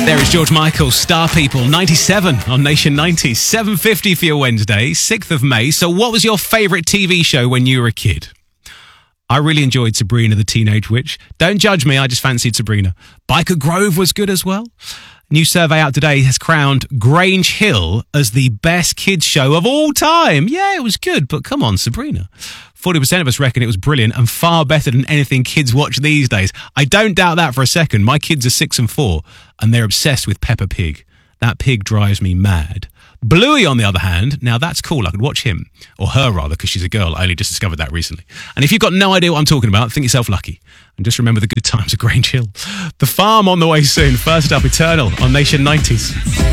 There is George Michael, Star People, 97 on Nation 90s, 7:50 for your Wednesday, 6th of May. So what was your favourite TV show when you were a kid? I really enjoyed Sabrina the Teenage Witch. Don't judge me, I just fancied Sabrina. Biker Grove was good as well. New survey out today has crowned Grange Hill as the best kids show of all time. Yeah, it was good, but come on, Sabrina. 40% of us reckon it was brilliant and far better than anything kids watch these days. I don't doubt that for a second. My kids are 6 and 4, and they're obsessed with Peppa Pig. That pig drives me mad. Bluey, on the other hand, now that's cool. I could watch him, or her rather, because she's a girl. I only just discovered that recently. And if you've got no idea what I'm talking about, think yourself lucky. And just remember the good times at Grange Hill. The Farm on the way soon. First up, Eternal on Nation 90s.